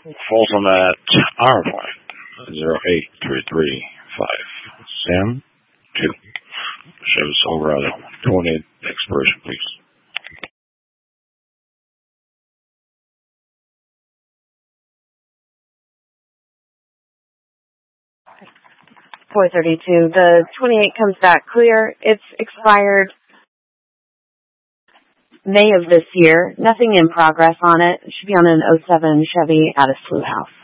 Falls on that hour flight. 08335 Sam 2. Chevy Silverado. 28 expiration, please. 432. The 28 comes back clear. It's expired May of this year. Nothing in progress on it. It should be on an '07 Chevy out of Slough House.